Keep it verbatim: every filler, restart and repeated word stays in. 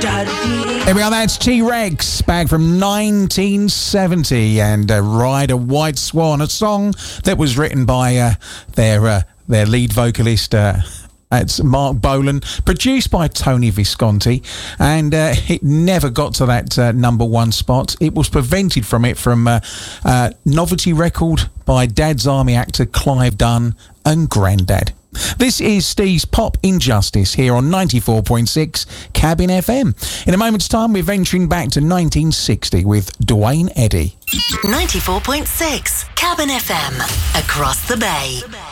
Here we are, that's T-Rex, back from nineteen seventy, and uh, Ride a White Swan, a song that was written by uh, their uh, their lead vocalist, uh, it's Mark Bolan, produced by Tony Visconti, and uh, it never got to that uh, number one spot. It was prevented from it from uh, uh, novelty record by Dad's Army actor Clive Dunn and Grandad. This is Steve's Pop Injustice here on ninety-four point six Cabin F M. In a moment's time, we're venturing back to nineteen sixty with Duane Eddy. ninety-four point six Cabin F M, across the bay.